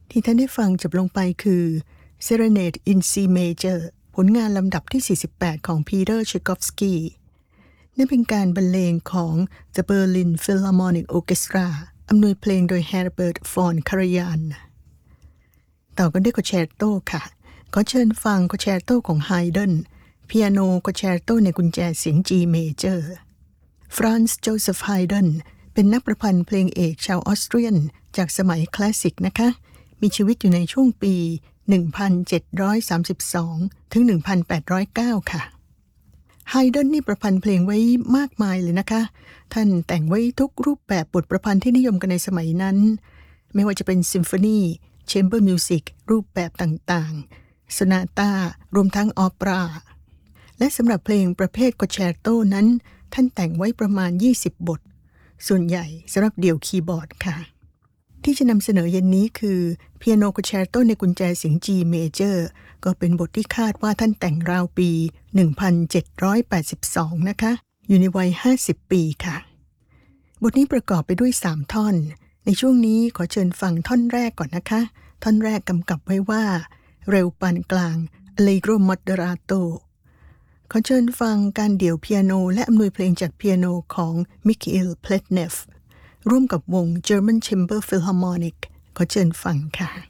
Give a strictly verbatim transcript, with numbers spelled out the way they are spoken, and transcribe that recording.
ที่ท่านได้ฟังจบลงไปคือ Serenade in C Major ผลงานลำดับที่สี่สิบแปดของ Peter Tchaikovsky นั่นเป็นการบรรเลงของ The Berlin Philharmonic Orchestra อำนวยเพลงโดย Herbert von Karajan ต่อกันด้วย Concerto ค่ะขอเชิญฟัง Concerto ของ Haydn เปียโน Concerto ในกุญแจเสียง G Major Franz Joseph Haydn เป็นนักประพันธ์เพลงเอกชาวออสเตรียนจากสมัยคลาสสิกนะคะมีชีวิตอยู่ในช่วงปีหนึ่งพันเจ็ดร้อยสามสิบสองถึงหนึ่งพันแปดร้อยเก้าค่ะไฮเดนนี่ประพันธ์เพลงไว้มากมายเลยนะคะท่านแต่งไว้ทุกรูปแบบบทประพันธ์ที่นิยมกันในสมัยนั้นไม่ว่าจะเป็นซิมโฟนีแชมเบอร์มิวสิกรูปแบบต่างๆโซนาต้ารวมทั้งออเปราและสำหรับเพลงประเภทคอนแชร์โตนั้นท่านแต่งไว้ประมาณยี่สิบบทส่วนใหญ่สำหรับเดี่ยวคีย์บอร์ดค่ะที่จะนำเสนอเย็นนี้คือเปียโนคอนแชร์โตในกุญแจเสียง G Major ก็เป็นบทที่คาดว่าท่านแต่งราวปีหนึ่งพันเจ็ดร้อยแปดสิบสองนะคะอยู่ในวัยห้าสิบปีค่ะบทนี้ประกอบไปด้วยสามท่อนในช่วงนี้ขอเชิญฟังท่อนแรกก่อนนะคะท่อนแรกกำกับไว้ว่าเร็วปานกลาง Allegro Moderato ขอเชิญฟังการเดี่ยวเปียโนและอำนวยเพลงจากเปียโนของ Mikhail Pletnev ร่วมกับวง German Chamber Philharmonic ขอเชิญฟังค่ะ